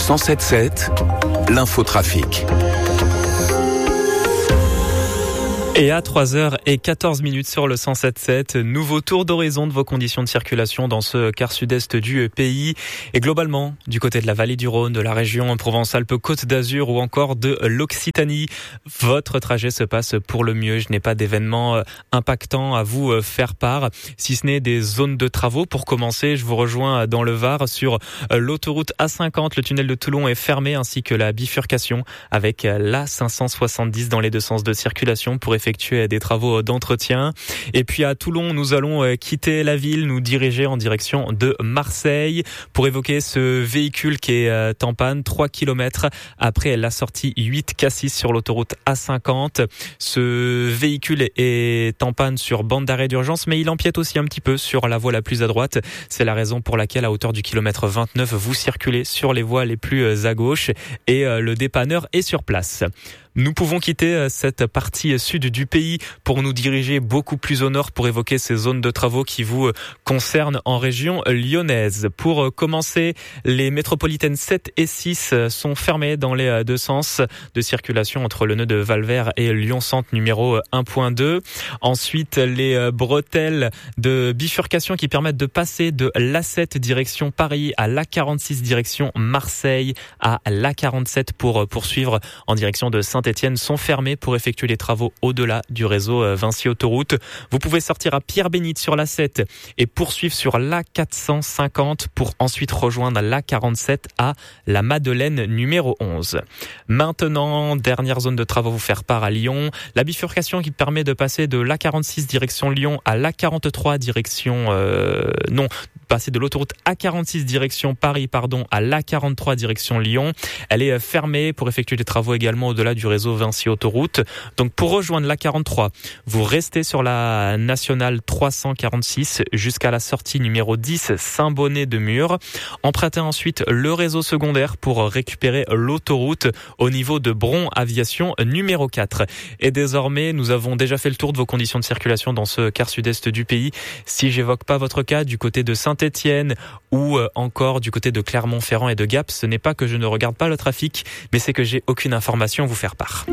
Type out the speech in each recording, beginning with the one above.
107.7, l'infotrafic. Et à 3h14 sur le 107.7, nouveau tour d'horizon de vos conditions de circulation dans ce quart sud-est du pays. Et globalement, du côté de la vallée du Rhône, de la région Provence-Alpes-Côte d'Azur ou encore de l'Occitanie, votre trajet se passe pour le mieux. Je n'ai pas d'événements impactants à vous faire part, si ce n'est des zones de travaux. Pour commencer, je vous rejoins dans le Var sur l'autoroute A50. Le tunnel de Toulon est fermé ainsi que la bifurcation avec la 570 dans les deux sens de circulation pour effectuer des travaux d'entretien. Et puis à Toulon, nous allons quitter la ville, nous diriger en direction de Marseille pour évoquer ce véhicule qui est en panne 3 km après la sortie 8 Cassis sur l'autoroute A50. Ce véhicule est en panne sur bande d'arrêt d'urgence, mais il empiète aussi un petit peu sur la voie la plus à droite. C'est la raison pour laquelle à hauteur du kilomètre 29, vous circulez sur les voies les plus à gauche et le dépanneur est sur place. Nous pouvons quitter cette partie sud du pays pour nous diriger beaucoup plus au nord pour évoquer ces zones de travaux qui vous concernent en région lyonnaise. Pour commencer, les métropolitaines 7 et 6 sont fermées dans les deux sens de circulation entre le nœud de Valvert et Lyon-Centre numéro 1.2. Ensuite, les bretelles de bifurcation qui permettent de passer de l'A7 direction Paris à l'A46 direction Marseille à l'A47 pour poursuivre en direction de Saint-Étienne sont fermés pour effectuer les travaux au-delà du réseau Vinci Autoroute. Vous pouvez sortir à Pierre-Bénite sur l'A7 et poursuivre sur l'A450 pour ensuite rejoindre l'A47 à la Madeleine numéro 11. Maintenant, dernière zone de travaux vous faire part à Lyon. La bifurcation qui permet de passer de l'A46 direction Lyon à l'A43 direction... passer de l'autoroute A46 direction Paris, à l'A43 direction Lyon. Elle est fermée pour effectuer des travaux également au-delà du réseau Vinci Autoroute. Donc pour rejoindre l'A43, vous restez sur la nationale 346 jusqu'à la sortie numéro 10 Saint-Bonnet de Mur. Empruntez ensuite le réseau secondaire pour récupérer l'autoroute au niveau de Bron Aviation numéro 4. Et désormais, nous avons déjà fait le tour de vos conditions de circulation dans ce quart sud-est du pays. Si j'évoque pas votre cas du côté de Saint-Étienne ou encore du côté de Clermont-Ferrand et de Gap, ce n'est pas que je ne regarde pas le trafic, mais c'est que j'ai aucune information à vous faire part.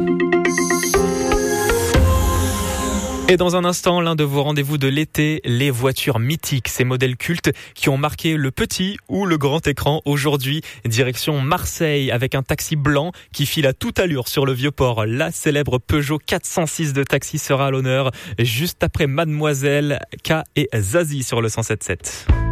Et dans un instant, l'un de vos rendez-vous de l'été, les voitures mythiques, ces modèles cultes qui ont marqué le petit ou le grand écran. Aujourd'hui, direction Marseille avec un taxi blanc qui file à toute allure sur le Vieux-Port. La célèbre Peugeot 406 de taxi sera à l'honneur juste après Mademoiselle K et Zazie sur le 107.7.